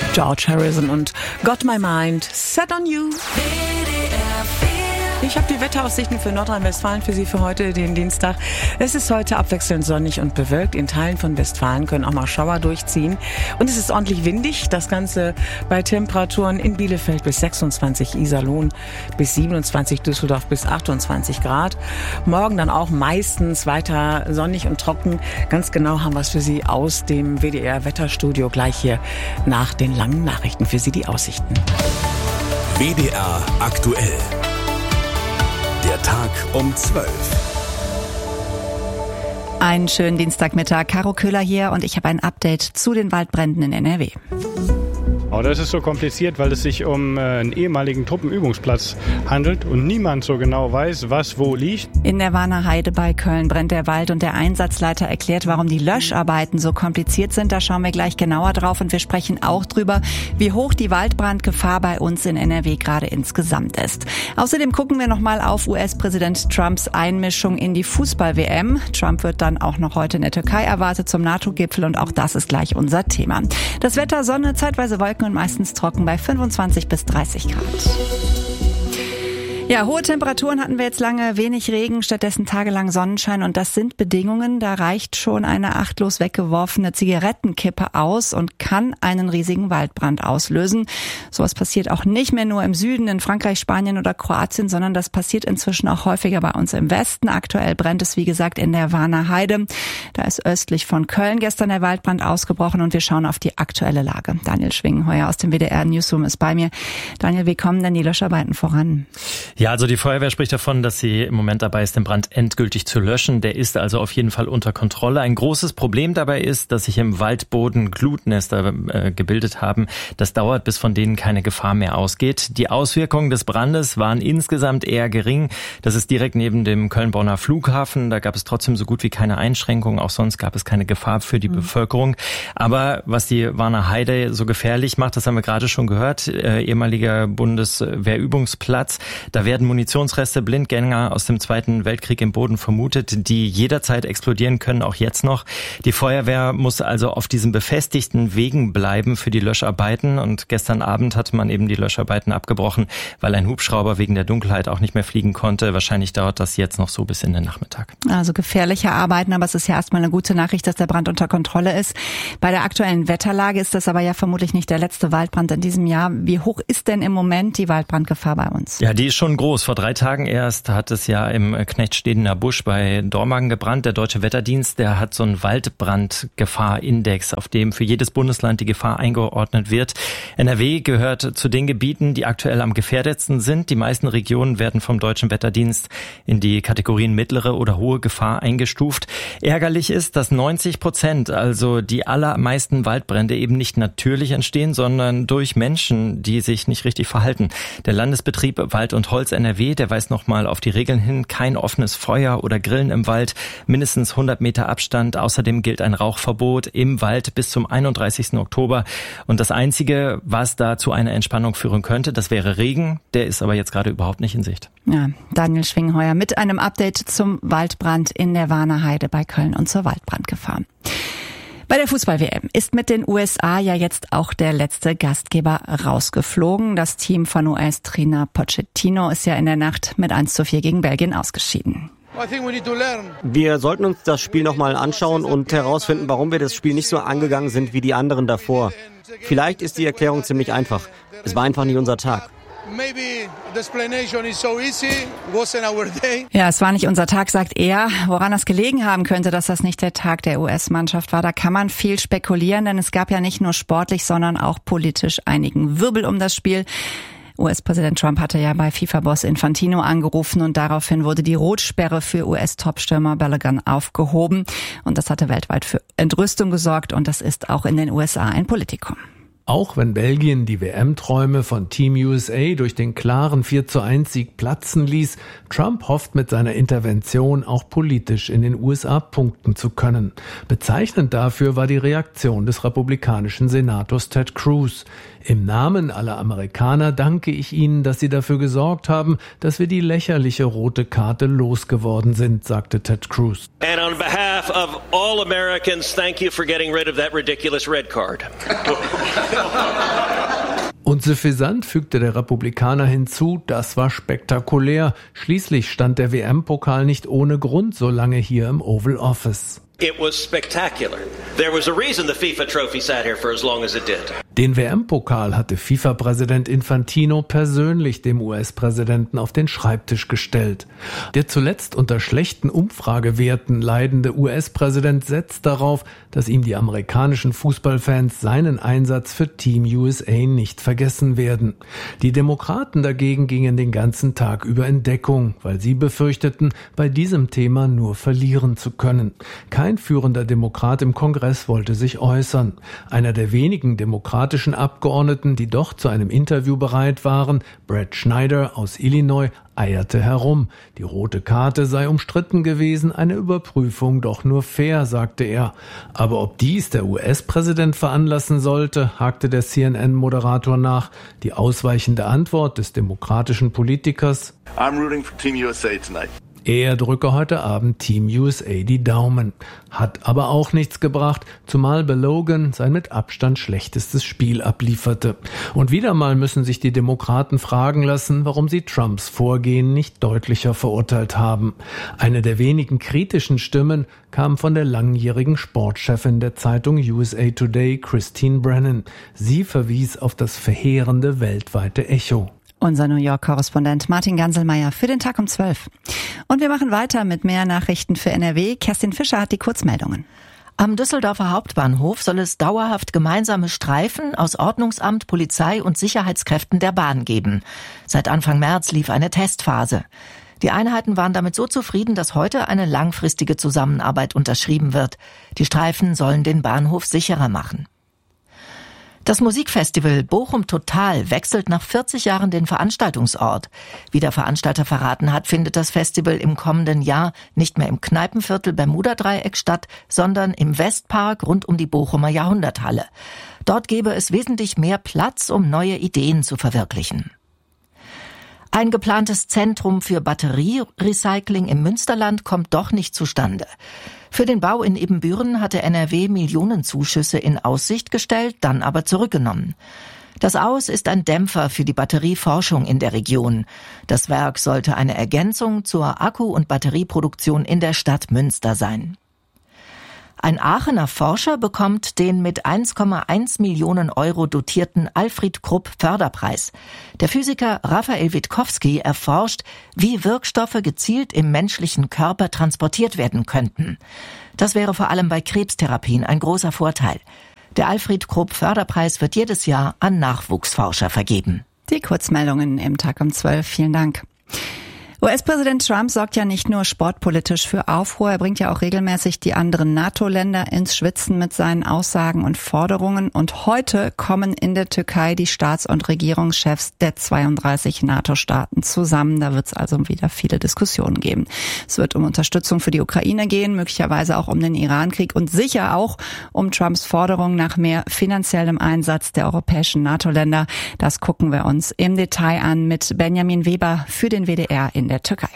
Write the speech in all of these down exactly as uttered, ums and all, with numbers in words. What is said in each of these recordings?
George Harrison und Got My Mind Set on You. Ich habe die Wetteraussichten für Nordrhein-Westfalen für Sie für heute, den Dienstag. Es ist heute abwechselnd sonnig und bewölkt. In Teilen von Westfalen können auch mal Schauer durchziehen. Und es ist ordentlich windig. Das Ganze bei Temperaturen in Bielefeld bis sechsundzwanzig, Iserlohn bis siebenundzwanzig, Düsseldorf bis achtundzwanzig Grad. Morgen dann auch meistens weiter sonnig und trocken. Ganz genau haben wir es für Sie aus dem W D R-Wetterstudio gleich hier nach den langen Nachrichten. Für Sie die Aussichten. W D R aktuell. Der Tag um zwölf. Einen schönen Dienstagmittag. Caro Köhler hier und ich habe ein Update zu den Waldbränden in N R W. Oh, das ist so kompliziert, weil es sich um äh, einen ehemaligen Truppenübungsplatz handelt und niemand so genau weiß, was wo liegt. In der Warner Heide bei Köln brennt der Wald und der Einsatzleiter erklärt, warum die Löscharbeiten so kompliziert sind. Da schauen wir gleich genauer drauf und wir sprechen auch drüber, wie hoch die Waldbrandgefahr bei uns in N R W gerade insgesamt ist. Außerdem gucken wir nochmal auf U S-Präsident Trumps Einmischung in die Fußball-W M. Trump wird dann auch noch heute in der Türkei erwartet zum NATO-Gipfel und auch das ist gleich unser Thema. Das Wetter, Sonne, zeitweise Wolken und meistens trocken bei fünfundzwanzig bis dreißig Grad. Ja, hohe Temperaturen hatten wir jetzt lange, wenig Regen, stattdessen tagelang Sonnenschein und das sind Bedingungen, da reicht schon eine achtlos weggeworfene Zigarettenkippe aus und kann einen riesigen Waldbrand auslösen. Sowas passiert auch nicht mehr nur im Süden, in Frankreich, Spanien oder Kroatien, sondern das passiert inzwischen auch häufiger bei uns im Westen. Aktuell brennt es, wie gesagt, in der Warner Heide. Da ist östlich von Köln gestern der Waldbrand ausgebrochen und wir schauen auf die aktuelle Lage. Daniel Schwingenheuer aus dem W D R Newsroom ist bei mir. Daniel, wie kommen denn die Löscharbeiten voran? Ja, also die Feuerwehr spricht davon, dass sie im Moment dabei ist, den Brand endgültig zu löschen. Der ist also auf jeden Fall unter Kontrolle. Ein großes Problem dabei ist, dass sich im Waldboden Glutnester äh, gebildet haben. Das dauert, bis von denen keine Gefahr mehr ausgeht. Die Auswirkungen des Brandes waren insgesamt eher gering. Das ist direkt neben dem Köln-Bonner Flughafen. Da gab es trotzdem so gut wie keine Einschränkungen. Auch sonst gab es keine Gefahr für die mhm. Bevölkerung. Aber was die Warner Heide so gefährlich macht, das haben wir gerade schon gehört, äh, ehemaliger Bundeswehrübungsplatz. Da werden Munitionsreste, Blindgänger aus dem Zweiten Weltkrieg im Boden vermutet, die jederzeit explodieren können, auch jetzt noch. Die Feuerwehr muss also auf diesen befestigten Wegen bleiben für die Löscharbeiten und gestern Abend hatte man eben die Löscharbeiten abgebrochen, weil ein Hubschrauber wegen der Dunkelheit auch nicht mehr fliegen konnte. Wahrscheinlich dauert das jetzt noch so bis in den Nachmittag. Also gefährliche Arbeiten, aber es ist ja erstmal eine gute Nachricht, dass der Brand unter Kontrolle ist. Bei der aktuellen Wetterlage ist das aber ja vermutlich nicht der letzte Waldbrand in diesem Jahr. Wie hoch ist denn im Moment die Waldbrandgefahr bei uns? Ja, die ist schon groß. Vor drei Tagen erst hat es ja im Knechtstedener Busch bei Dormagen gebrannt. Der Deutsche Wetterdienst, der hat so einen Waldbrandgefahrindex, auf dem für jedes Bundesland die Gefahr eingeordnet wird. N R W gehört zu den Gebieten, die aktuell am gefährdetsten sind. Die meisten Regionen werden vom Deutschen Wetterdienst in die Kategorien mittlere oder hohe Gefahr eingestuft. Ärgerlich ist, dass neunzig Prozent, also die allermeisten Waldbrände eben nicht natürlich entstehen, sondern durch Menschen, die sich nicht richtig verhalten. Der Landesbetrieb Wald und Holz N R W, der weist nochmal auf die Regeln hin, kein offenes Feuer oder Grillen im Wald, mindestens hundert Meter Abstand. Außerdem gilt ein Rauchverbot im Wald bis zum einunddreißigsten Oktober. Und das Einzige, was da zu einer Entspannung führen könnte, das wäre Regen. Der ist aber jetzt gerade überhaupt nicht in Sicht. Ja, Daniel Schwingenheuer mit einem Update zum Waldbrand in der Warner Heide bei Köln und zur Waldbrandgefahr. Bei der Fußball-W M ist mit den U S A ja jetzt auch der letzte Gastgeber rausgeflogen. Das Team von U S-Trainer Pochettino ist ja in der Nacht mit eins zu vier gegen Belgien ausgeschieden. Wir sollten uns das Spiel nochmal anschauen und herausfinden, warum wir das Spiel nicht so angegangen sind wie die anderen davor. Vielleicht ist die Erklärung ziemlich einfach. Es war einfach nicht unser Tag. Ja, es war nicht unser Tag, sagt er. Woran das gelegen haben könnte, dass das nicht der Tag der U S-Mannschaft war, da kann man viel spekulieren, denn es gab ja nicht nur sportlich, sondern auch politisch einigen Wirbel um das Spiel. U S-Präsident Trump hatte ja bei FIFA-Boss Infantino angerufen und daraufhin wurde die Rotsperre für U S-Topstürmer Balogun aufgehoben. Und das hatte weltweit für Entrüstung gesorgt und das ist auch in den U S A ein Politikum. Auch wenn Belgien die W M-Träume von Team U S A durch den klaren vier zu eins Sieg platzen ließ, Trump hofft mit seiner Intervention auch politisch in den U S A punkten zu können. Bezeichnend dafür war die Reaktion des republikanischen Senators Ted Cruz. Im Namen aller Amerikaner danke ich Ihnen, dass Sie dafür gesorgt haben, dass wir die lächerliche rote Karte losgeworden sind, sagte Ted Cruz. And on behalf of all Americans, thank you for getting rid of that ridiculous red card. Und suffisant fügte der Republikaner hinzu, das war spektakulär. Schließlich stand der W M-Pokal nicht ohne Grund so lange hier im Oval Office. It was spectacular. There was a reason the FIFA trophy sat here for as long as it did. Den W M-Pokal hatte FIFA-Präsident Infantino persönlich dem U S-Präsidenten auf den Schreibtisch gestellt. Der zuletzt unter schlechten Umfragewerten leidende U S-Präsident setzt darauf, dass ihm die amerikanischen Fußballfans seinen Einsatz für Team U S A nicht vergessen werden. Die Demokraten dagegen gingen den ganzen Tag über in Deckung, weil sie befürchteten, bei diesem Thema nur verlieren zu können. Kein führender Demokrat im Kongress wollte sich äußern. Einer der wenigen demokratischen Abgeordneten, die doch zu einem Interview bereit waren, Brad Schneider aus Illinois, eierte herum. Die rote Karte sei umstritten gewesen, eine Überprüfung doch nur fair, sagte er. Aber ob dies der U S-Präsident veranlassen sollte, hakte der C N N-Moderator nach. Die ausweichende Antwort des demokratischen Politikers: I'm rooting for Team U S A tonight. Er drücke heute Abend Team U S A die Daumen. Hat aber auch nichts gebracht, zumal Balogun sein mit Abstand schlechtestes Spiel ablieferte. Und wieder mal müssen sich die Demokraten fragen lassen, warum sie Trumps Vorgehen nicht deutlicher verurteilt haben. Eine der wenigen kritischen Stimmen kam von der langjährigen Sportchefin der Zeitung U S A Today, Christine Brennan. Sie verwies auf das verheerende weltweite Echo. Unser New York-Korrespondent Martin Ganselmeier für den Tag um zwölf. Und wir machen weiter mit mehr Nachrichten für N R W. Kerstin Fischer hat die Kurzmeldungen. Am Düsseldorfer Hauptbahnhof soll es dauerhaft gemeinsame Streifen aus Ordnungsamt, Polizei und Sicherheitskräften der Bahn geben. Seit Anfang März lief eine Testphase. Die Einheiten waren damit so zufrieden, dass heute eine langfristige Zusammenarbeit unterschrieben wird. Die Streifen sollen den Bahnhof sicherer machen. Das Musikfestival Bochum Total wechselt nach vierzig Jahren den Veranstaltungsort. Wie der Veranstalter verraten hat, findet das Festival im kommenden Jahr nicht mehr im Kneipenviertel Bermuda-Dreieck statt, sondern im Westpark rund um die Bochumer Jahrhunderthalle. Dort gäbe es wesentlich mehr Platz, um neue Ideen zu verwirklichen. Ein geplantes Zentrum für Batterierecycling im Münsterland kommt doch nicht zustande. Für den Bau in Ibbenbüren hatte N R W Millionenzuschüsse in Aussicht gestellt, dann aber zurückgenommen. Das Aus ist ein Dämpfer für die Batterieforschung in der Region. Das Werk sollte eine Ergänzung zur Akku- und Batterieproduktion in der Stadt Münster sein. Ein Aachener Forscher bekommt den mit eins Komma eins Millionen Euro dotierten Alfred Krupp Förderpreis. Der Physiker Raphael Witkowski erforscht, wie Wirkstoffe gezielt im menschlichen Körper transportiert werden könnten. Das wäre vor allem bei Krebstherapien ein großer Vorteil. Der Alfred Krupp Förderpreis wird jedes Jahr an Nachwuchsforscher vergeben. Die Kurzmeldungen im Tag um zwölf. Vielen Dank. U S-Präsident Trump sorgt ja nicht nur sportpolitisch für Aufruhr, er bringt ja auch regelmäßig die anderen NATO-Länder ins Schwitzen mit seinen Aussagen und Forderungen. Und heute kommen in der Türkei die Staats- und Regierungschefs der zweiunddreißig NATO-Staaten zusammen. Da wird es also wieder viele Diskussionen geben. Es wird um Unterstützung für die Ukraine gehen, möglicherweise auch um den Iran-Krieg und sicher auch um Trumps Forderung nach mehr finanziellem Einsatz der europäischen NATO-Länder. Das gucken wir uns im Detail an mit Benjamin Weber für den W D R in der Türkei.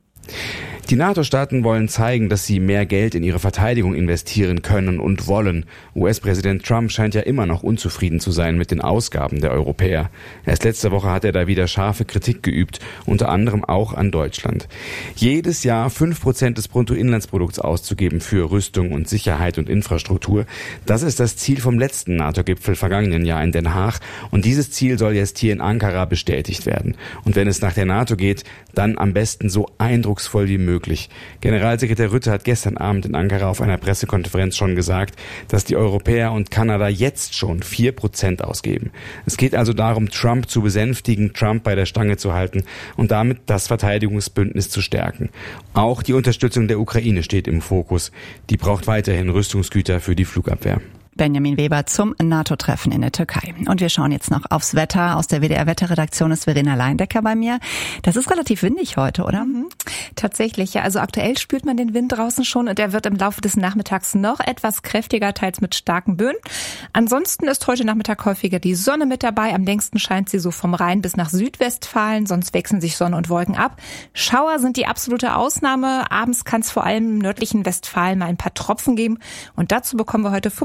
Die NATO-Staaten wollen zeigen, dass sie mehr Geld in ihre Verteidigung investieren können und wollen. U S-Präsident Trump scheint ja immer noch unzufrieden zu sein mit den Ausgaben der Europäer. Erst letzte Woche hat er da wieder scharfe Kritik geübt, unter anderem auch an Deutschland. Jedes Jahr fünf Prozent des Bruttoinlandsprodukts auszugeben für Rüstung und Sicherheit und Infrastruktur, das ist das Ziel vom letzten NATO-Gipfel vergangenen Jahr in Den Haag. Und dieses Ziel soll jetzt hier in Ankara bestätigt werden. Und wenn es nach der NATO geht, dann am besten so eindrucksvoll wie möglich. Generalsekretär Rutte hat gestern Abend in Ankara auf einer Pressekonferenz schon gesagt, dass die Europäer und Kanada jetzt schon vier Prozent ausgeben. Es geht also darum, Trump zu besänftigen, Trump bei der Stange zu halten und damit das Verteidigungsbündnis zu stärken. Auch die Unterstützung der Ukraine steht im Fokus. Die braucht weiterhin Rüstungsgüter für die Flugabwehr. Benjamin Weber zum NATO-Treffen in der Türkei. Und wir schauen jetzt noch aufs Wetter. Aus der W D R-Wetterredaktion ist Verena Leindecker bei mir. Das ist relativ windig heute, oder? Mhm. Tatsächlich, ja. Also aktuell spürt man den Wind draußen schon und er wird im Laufe des Nachmittags noch etwas kräftiger, teils mit starken Böen. Ansonsten ist heute Nachmittag häufiger die Sonne mit dabei. Am längsten scheint sie so vom Rhein bis nach Südwestfalen, sonst wechseln sich Sonne und Wolken ab. Schauer sind die absolute Ausnahme. Abends kann es vor allem im nördlichen Westfalen mal ein paar Tropfen geben. Und dazu bekommen wir heute fünfundzwanzig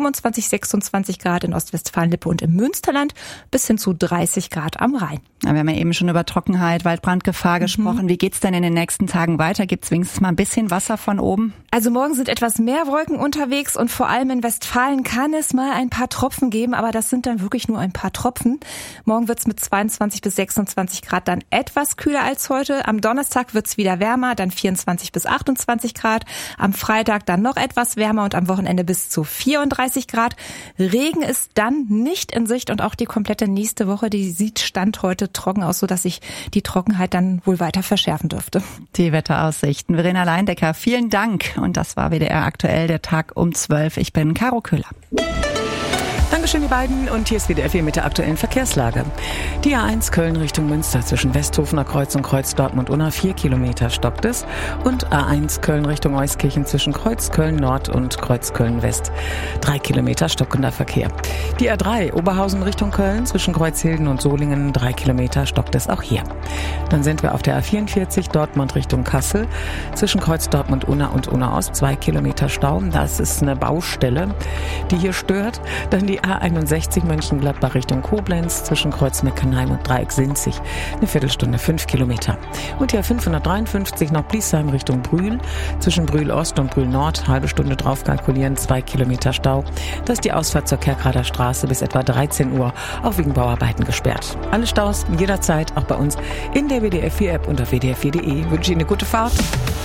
fünfundzwanzig, sechsundzwanzig Grad in Ostwestfalen-Lippe und im Münsterland bis hin zu dreißig Grad am Rhein. Wir haben ja eben schon über Trockenheit, Waldbrandgefahr mhm. gesprochen. Wie geht's denn in den nächsten Tagen weiter? Gibt's wenigstens mal ein bisschen Wasser von oben? Also morgen sind etwas mehr Wolken unterwegs und vor allem in Westfalen kann es mal ein paar Tropfen geben, aber das sind dann wirklich nur ein paar Tropfen. Morgen wird's mit zweiundzwanzig bis sechsundzwanzig Grad dann etwas kühler als heute. Am Donnerstag wird's wieder wärmer, dann vierundzwanzig bis achtundzwanzig Grad. Am Freitag dann noch etwas wärmer und am Wochenende bis zu vierunddreißig Grad. Regen ist dann nicht in Sicht und auch die komplette nächste Woche, die sieht Stand heute trocken aus, sodass sich die Trockenheit dann wohl weiter verschärfen dürfte. Die Wetteraussichten. Verena Leindecker, vielen Dank. Und das war W D R aktuell, der Tag um zwölf. Ich bin Caro Köhler. Dankeschön, die beiden. Und hier ist W D R vier mit der aktuellen Verkehrslage. Die A eins Köln Richtung Münster zwischen Westhofener Kreuz und Kreuz Dortmund-Unna vier Kilometer stockt es. Und A eins Köln Richtung Euskirchen zwischen Kreuz Köln Nord und Kreuz Köln West drei Kilometer stockender Verkehr. Die A drei Oberhausen Richtung Köln zwischen Kreuzhilden und Solingen drei Kilometer stockt es auch hier. Dann sind wir auf der A vierundvierzig Dortmund Richtung Kassel zwischen Kreuz Dortmund-Unna und Unna Ost zwei Kilometer Stau. Das ist eine Baustelle, die hier stört. Dann die A einundsechzig Mönchengladbach Richtung Koblenz zwischen Kreuz Meckenheim und Dreieck Sinzig. Eine Viertelstunde, fünf Kilometer. Und die A fünfhundertdreiundfünfzig nach Bliesheim Richtung Brühl. Zwischen Brühl Ost und Brühl Nord, halbe Stunde drauf kalkulieren, zwei Kilometer Stau. Das ist die Ausfahrt zur Kerkrader Straße bis etwa dreizehn Uhr, auch wegen Bauarbeiten gesperrt. Alle Staus jederzeit, auch bei uns in der W D R vier App und auf w d r vier punkt de. Wünsche Ihnen eine gute Fahrt.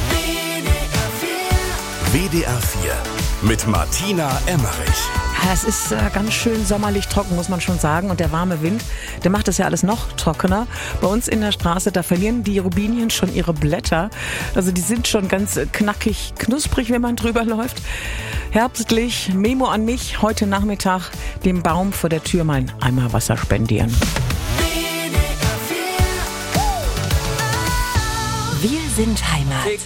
W D R vier mit Martina Emmerich. Ja, es ist äh, ganz schön sommerlich trocken, muss man schon sagen. Und der warme Wind, der macht das ja alles noch trockener. Bei uns in der Straße, da verlieren die Robinien schon ihre Blätter. Also die sind schon ganz äh, knackig, knusprig, wenn man drüber läuft. Herbstlich, Memo an mich, heute Nachmittag dem Baum vor der Tür mein Eimer Wasser spendieren. Wir sind Heimat.